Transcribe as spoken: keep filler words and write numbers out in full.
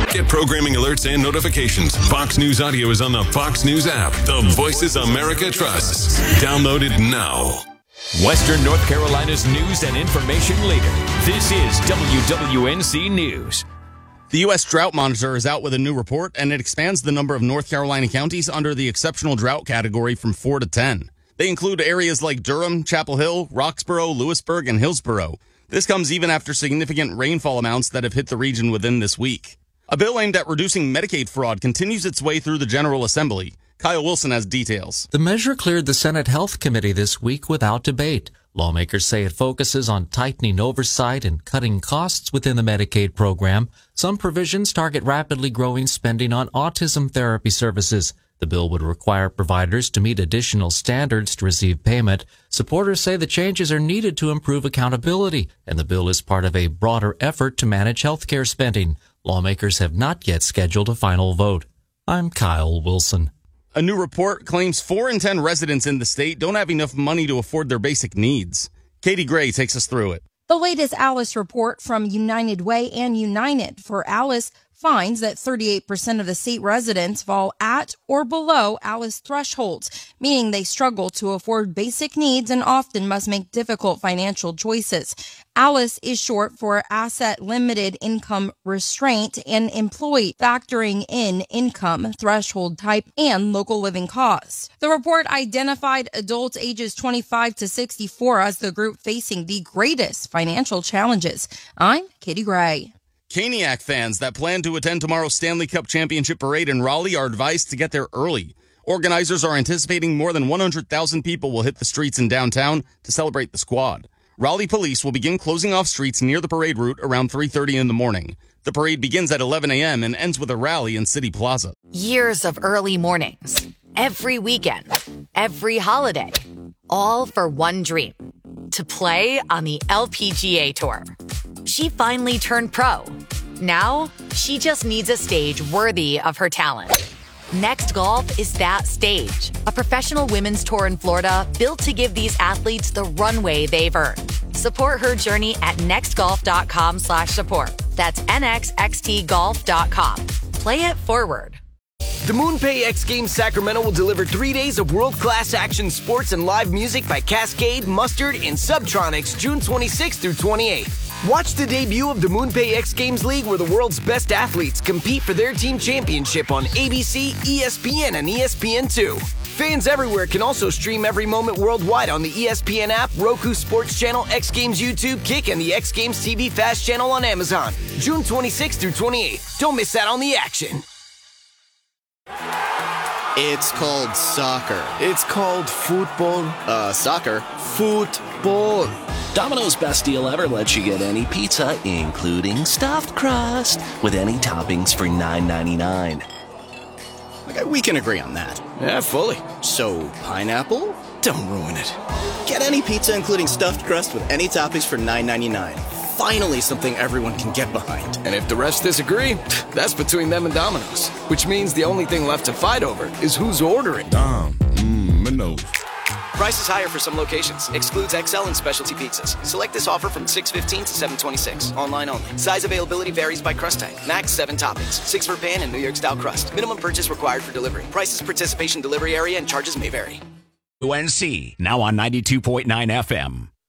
Get programming alerts and notifications. Fox News Audio is on the Fox News app. The Voices America trusts. Download it now. Western North Carolina's news and information leader. This is W W N C News. The U S Drought Monitor is out with a new report, and it expands the number of North Carolina counties under the exceptional drought category from four to ten. They include areas like Durham, Chapel Hill, Roxborough, Lewisburg, and Hillsborough. This comes even after significant rainfall amounts that have hit the region within this week. A bill aimed at reducing Medicaid fraud continues its way through the General Assembly. Kyle Wilson has details. The measure cleared the Senate Health Committee this week without debate. Lawmakers say it focuses on tightening oversight and cutting costs within the Medicaid program. Some provisions target rapidly growing spending on autism therapy services. The bill would require providers to meet additional standards to receive payment. Supporters say the changes are needed to improve accountability, and the bill is part of a broader effort to manage health care spending. Lawmakers have not yet scheduled a final vote. I'm Kyle Wilson. A new report claims four in ten residents in the state don't have enough money to afford their basic needs. Katie Gray takes us through it. The latest ALICE report from United Way and United for ALICE finds that thirty-eight percent of the state residents fall at or below ALICE thresholds, meaning they struggle to afford basic needs and often must make difficult financial choices. ALICE is short for Asset Limited Income Restraint and Employee, factoring in income, threshold type, and local living costs. The report identified adults ages twenty-five to sixty-four as the group facing the greatest financial challenges. I'm Katie Gray. Caniac fans that plan to attend tomorrow's Stanley Cup Championship Parade in Raleigh are advised to get there early. Organizers are anticipating more than one hundred thousand people will hit the streets in downtown to celebrate the squad. Raleigh police will begin closing off streets near the parade route around three thirty in the morning. The parade begins at eleven a.m. and ends with a rally in City Plaza. Years of early mornings, every weekend, every holiday, all for one dream, to play on the L P G A Tour. She finally turned pro. Now, she just needs a stage worthy of her talent. Next Golf is that stage, a professional women's tour in Florida built to give these athletes the runway they've earned. Support her journey at nextgolf.com slash support. That's N X X T golf dot com. Play it forward. The MoonPay X Games Sacramento will deliver three days of world-class action sports and live music by Cascade, Mustard, and Subtronics June twenty-sixth through twenty-eighth. Watch the debut of the MoonPay X Games League, where the world's best athletes compete for their team championship on A B C, E S P N, and E S P N two. Fans everywhere can also stream every moment worldwide on the E S P N app, Roku Sports Channel, X Games YouTube, Kick, and the X Games T V Fast Channel on Amazon. June twenty-sixth through twenty-eighth. Don't miss out on the action. It's called soccer. It's called football. Uh, soccer. Football. Domino's best deal ever lets you get any pizza, including stuffed crust, with any toppings for nine ninety-nine. Okay, we can agree on that. Yeah, fully. So, pineapple? Don't ruin it. Get any pizza, including stuffed crust, with any toppings for nine ninety-nine. Finally, something everyone can get behind. And if the rest disagree, that's between them and Domino's. Which means the only thing left to fight over is who's ordering. Dom, mmm, Minos. Price is higher for some locations. Excludes X L and specialty pizzas. Select this offer from six fifteen to seven twenty-six. Online only. Size availability varies by crust type. Max seven toppings. Six for pan and New York style crust. Minimum purchase required for delivery. Prices, participation, delivery area, and charges may vary. U N C, now on ninety-two point nine F M.